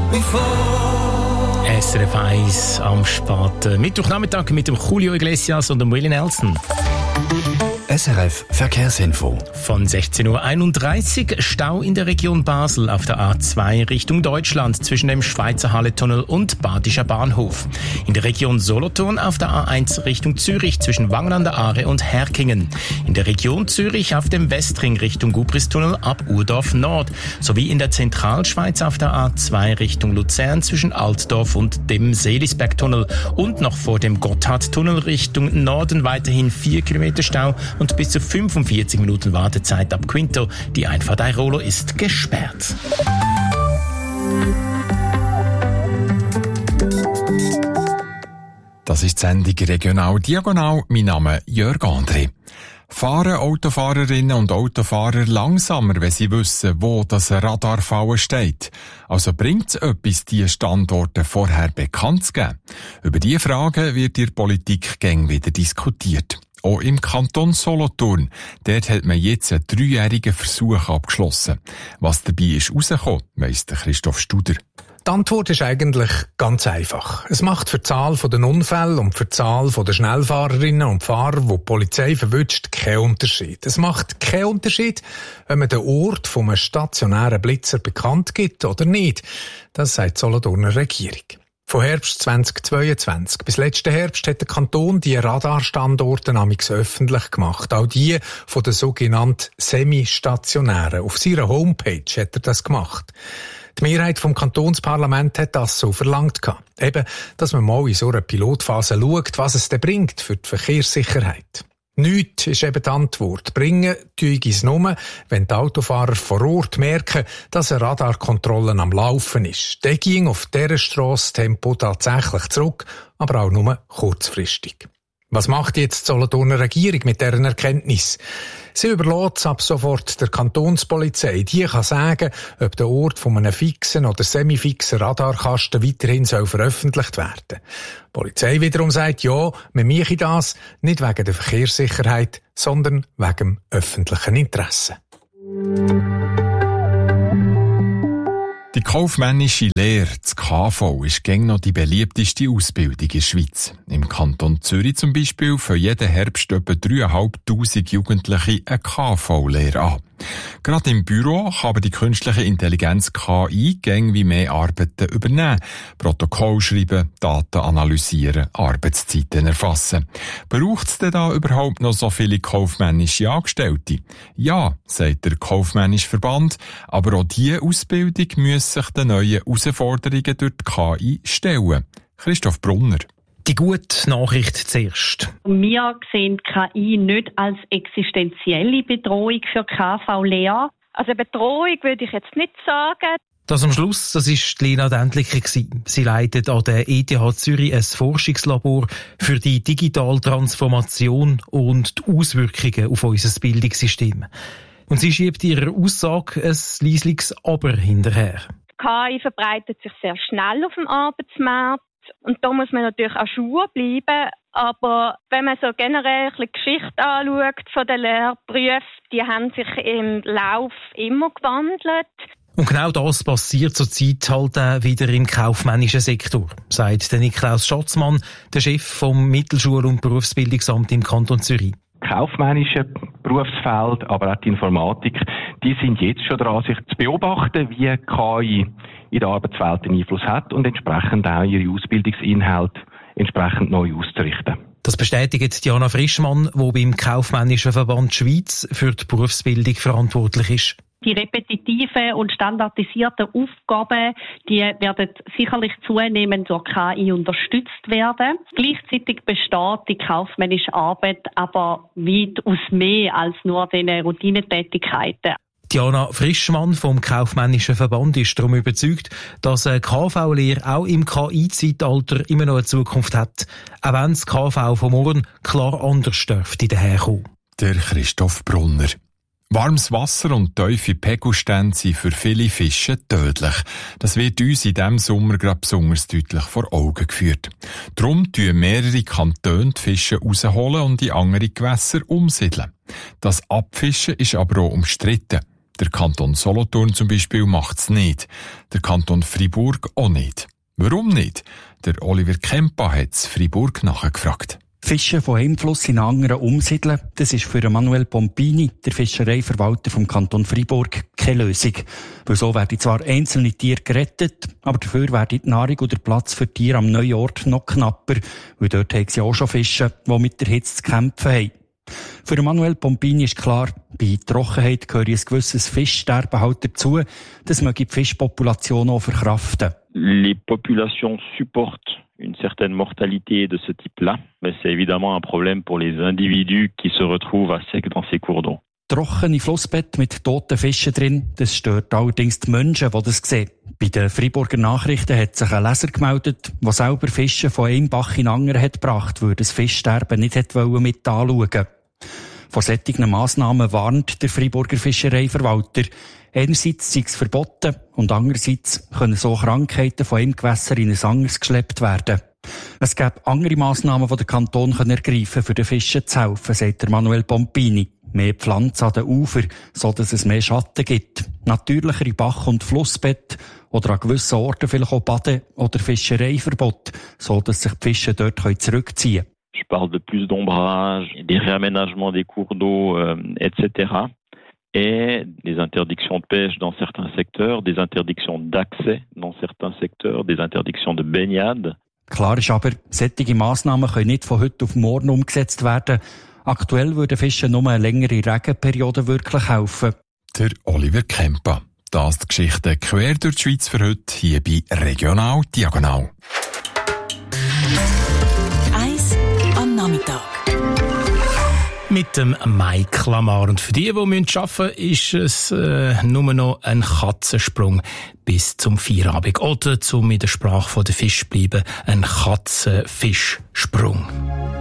SRF 1 am späten Mittwochnachmittag mit dem Julio Iglesias und dem Willie Nelson. SRF Verkehrsinfo. Von 16.31 Uhr Stau in der Region Basel auf der A2 Richtung Deutschland zwischen dem Schweizer Halletunnel und Badischer Bahnhof. In der Region Solothurn auf der A1 Richtung Zürich zwischen Wangen an der Aare und Herkingen. In der Region Zürich auf dem Westring Richtung Gubristunnel ab Urdorf Nord. Sowie in der Zentralschweiz auf der A2 Richtung Luzern zwischen Altdorf und dem Seelisbergtunnel. Und noch vor dem Gotthardtunnel Richtung Norden weiterhin 4 Kilometer Stau und bis zu 45 Minuten Wartezeit ab Quinto. Die Einfahrt Airolo ist gesperrt. Das ist die Sendung Regional Diagonal. Mein Name ist Jörg André. Fahren Autofahrerinnen und Autofahrer langsamer, wenn sie wissen, wo das Radarfallen steht? Also bringt es etwas, diese Standorte vorher bekannt zu geben? Über diese Fragen wird in der Politik gäng wieder diskutiert. Auch im Kanton Solothurn. Dort hat man jetzt einen 3-jährigen Versuch abgeschlossen. Was dabei ist rausgekommen, weiss der Christoph Studer. Die Antwort ist eigentlich ganz einfach. Es macht für die Zahl der Unfälle und für die Zahl der Schnellfahrerinnen und Fahrer, die die Polizei verwünscht, keinen Unterschied. Es macht keinen Unterschied, wenn man den Ort von einem stationären Blitzer bekannt gibt oder nicht. Das sagt die Solothurner Regierung. Von Herbst 2022 bis letzten Herbst hat der Kanton die Radarstandorte amigs öffentlich gemacht. Auch die von den sogenannten Semi-Stationären. Auf seiner Homepage hat er das gemacht. Die Mehrheit vom Kantonsparlament hat das so verlangt. Eben, dass man mal in so einer Pilotphase schaut, was es denn bringt für die Verkehrssicherheit. Nichts ist eben die Antwort. Bringen tue es nur, wenn die Autofahrer vor Ort merken, dass eine Radarkontrolle am Laufen ist. Der ging auf dieser Strasse Tempo tatsächlich zurück, aber auch nur kurzfristig. Was macht jetzt die Solothurner Regierung mit deren Erkenntnis? Sie überlässt ab sofort der Kantonspolizei. Die kann sagen, ob der Ort von einem fixen oder semifixen Radarkasten weiterhin veröffentlicht werden soll. Die Polizei wiederum sagt, ja, man mache das nicht wegen der Verkehrssicherheit, sondern wegen dem öffentlichen Interesse. Die kaufmännische Lehre, das KV, ist gäng noch die beliebteste Ausbildung in der Schweiz. Im Kanton Zürich zum Beispiel für jeden Herbst etwa 3'500 Jugendliche eine KV-Lehre an. Gerade im Büro kann aber die künstliche Intelligenz KI gäng wie mehr Arbeiten übernehmen. Protokoll schreiben, Daten analysieren, Arbeitszeiten erfassen. Braucht es denn da überhaupt noch so viele kaufmännische Angestellte? Ja, sagt der Kaufmännische Verband, aber auch diese Ausbildung muss sich den neuen Herausforderungen durch die KI stellen. Christoph Brunner. Die gute Nachricht zuerst. Wir sehen KI nicht als existenzielle Bedrohung für KV-Lehrer. Also Bedrohung würde ich jetzt nicht sagen. Das am Schluss, das ist Lena Dendlicher. Sie leitet an der ETH Zürich ein Forschungslabor für die digitale Transformation und die Auswirkungen auf unser Bildungssystem. Und sie schiebt ihrer Aussage ein leisliches Aber hinterher. KI verbreitet sich sehr schnell auf dem Arbeitsmarkt. Und da muss man natürlich auch Schuhe bleiben. Aber wenn man so generell die Geschichte anschaut von den Lehrberufen, die haben sich im Lauf immer gewandelt. Und genau das passiert zurzeit halt auch wieder im kaufmännischen Sektor, sagt der Niklaus Schatzmann, der Chef vom Mittelschul- und Berufsbildungsamt im Kanton Zürich. Kaufmännische Berufsfeld, aber auch die Informatik, die sind jetzt schon dran, sich zu beobachten, wie KI in der Arbeitswelt einen Einfluss hat und entsprechend auch ihre Ausbildungsinhalte entsprechend neu auszurichten. Das bestätigt Diana Frischmann, die beim Kaufmännischen Verband Schweiz für die Berufsbildung verantwortlich ist. Die repetitiven und standardisierten Aufgaben, die werden sicherlich zunehmend durch KI unterstützt werden. Gleichzeitig besteht die kaufmännische Arbeit aber weitaus mehr als nur diese Routinetätigkeiten. Diana Frischmann vom Kaufmännischen Verband ist darum überzeugt, dass eine KV-Lehre auch im KI-Zeitalter immer noch eine Zukunft hat, auch wenn das KV von morgen klar anders dürfte daherkommen. Der Christoph Brunner. Warmes Wasser und tiefe Pegelstände sind für viele Fische tödlich. Das wird uns in diesem Sommer gerade besonders deutlich vor Augen geführt. Darum tun mehrere Kantone die Fische rausholen und in andere Gewässer umsiedeln. Das Abfischen ist aber auch umstritten. Der Kanton Solothurn zum Beispiel macht es nicht. Der Kanton Freiburg auch nicht. Warum nicht? Der Oliver Kempa hat es Freiburg nachgefragt. Fischen von einem Fluss in einen anderen umsiedeln, das ist für Manuel Pompini, der Fischereiverwalter vom Kanton Freiburg, keine Lösung. Weil so werden zwar einzelne Tiere gerettet, aber dafür werden die Nahrung und der Platz für Tiere am neuen Ort noch knapper, weil dort haben sie auch schon Fische, die mit der Hitze zu kämpfen haben. Für Manuel Pompini ist klar, bei Trockenheit gehört ein gewisses Fischsterben halt dazu, das möge die Fischpopulation auch verkraften. Les populations supportent une certaine mortalité de ce type-là, mais c'est évidemment un problème pour les individus qui se retrouvent à sec dans ces cours d'eau. Trockene Flussbett mit toten Fischen drin, das stört allerdings die Menschen, die das sehen. Bei den Freiburger Nachrichten hat sich ein Leser gemeldet, der selber Fische von einem Bach in den anderen hat gebracht, weil das Fischsterben nicht mit anschauen wollte. Vor solchen Massnahmen warnt der Freiburger Fischereiverwalter. Einerseits sei es verboten und andererseits können so Krankheiten von einem Gewässer in ein anderes geschleppt werden. Es gäbe andere Massnahmen, die der Kanton ergreifen kann, für den Fischen zu helfen, sagt der Manuel Pompini. Mehr Pflanzen an den Ufern, so dass es mehr Schatten gibt. Natürlichere Bach- und Flussbett oder an gewissen Orten vielleicht auch Bade- oder Fischereiverbot, so dass sich die Fische dort zurückziehen können. Je parle de plus d'ombrage, des réaménagements des cours d'eau, etc. Et des interdictions de pêche dans certains secteurs, des interdictions d'accès dans certains secteurs, des interdictions de baignade. Klar ist aber, solche Massnahmen können nicht von heute auf morgen umgesetzt werden. Aktuell würden Fischen nur eine längere Regenperiode wirklich helfen. Der Oliver Kempa. Das die Geschichte quer durch die Schweiz für heute, hier bei Regional Diagonal. Eis am Nachmittag. Mit dem Mike Lamar. Und für die arbeiten müssen, ist es nur noch ein Katzensprung bis zum Feierabend. Oder, zum in der Sprache der Fisch bleiben, ein Katzenfischsprung.